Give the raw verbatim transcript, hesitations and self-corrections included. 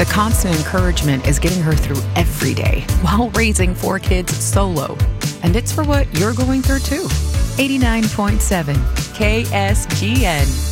The constant encouragement is getting her through every day while raising four kids solo. And it's for what you're going through too. eighty-nine point seven K S G N.